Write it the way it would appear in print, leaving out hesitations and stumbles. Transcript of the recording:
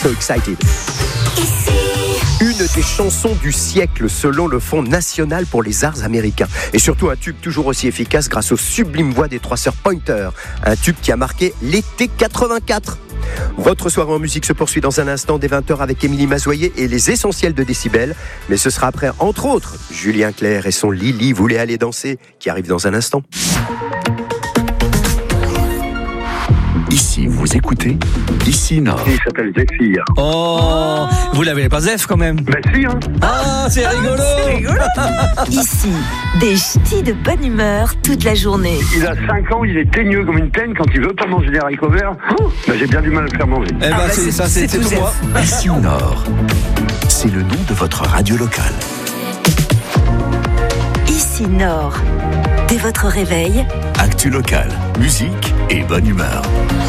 So Excited. Une des chansons du siècle selon le Fonds national pour les arts américains. Et surtout un tube toujours aussi efficace grâce aux sublimes voix des trois sœurs Pointer. Un tube qui a marqué l'été 84. Votre soirée en musique se poursuit dans un instant dès 20h avec Émilie Mazoyer et les essentiels de Décibel. Mais ce sera après, entre autres, Julien Clerc et son Lily voulait aller danser, qui arrive dans un instant. Ici, vous écoutez Ici Nord. Il s'appelle Zephyr. Oh, vous l'avez pas Zef quand même. Ben si, hein. Ah, c'est rigolo. Ici, des ch'tis de bonne humeur toute la journée. Il a 5 ans, il est teigneux comme une teigne. Quand il veut pas manger des haricots verts, ben j'ai bien du mal à le faire manger. Eh ben, c'est tout moi. Ici Nord. C'est le nom de votre radio locale. Ici Nord. Dès votre réveil, Actu locale, musique et bonne humeur.